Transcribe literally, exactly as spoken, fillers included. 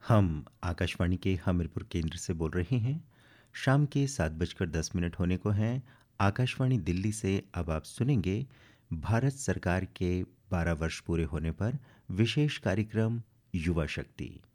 हम आकाशवाणी के हमीरपुर केंद्र से बोल रहे हैं। शाम के सात बजकर दस मिनट होने को हैं। आकाशवाणी दिल्ली से अब आप सुनेंगे भारत सरकार के बारह वर्ष पूरे होने पर विशेष कार्यक्रम युवा शक्ति।